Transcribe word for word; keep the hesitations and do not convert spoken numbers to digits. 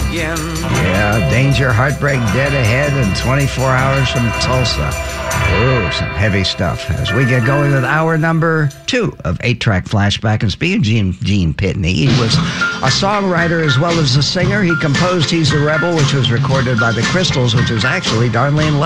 again. Yeah, Danger, Heartbreak, Dead Ahead, and twenty-four hours from Tulsa. Ooh, some heavy stuff. As we get going with hour number two of eight-track Flashback. And speaking of Gene, Gene Pitney, he was a songwriter as well as a singer. He composed He's a Rebel, which was recorded by the Crystals, which was actually Darlene Love.